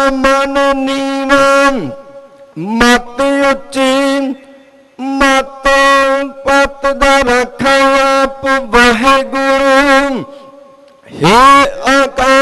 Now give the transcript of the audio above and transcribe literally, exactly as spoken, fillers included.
मन नीवा मत उच्ची मत पत दा रखा आप वाहेगुरु हे आका